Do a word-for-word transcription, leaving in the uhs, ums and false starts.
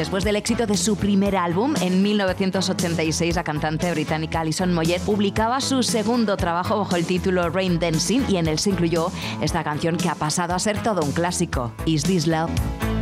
Después del éxito de su primer álbum, en mil novecientos ochenta y seis, la cantante británica Alison Moyet publicaba su segundo trabajo bajo el título Rain Dancing y en él se incluyó esta canción que ha pasado a ser todo un clásico, Is This Love?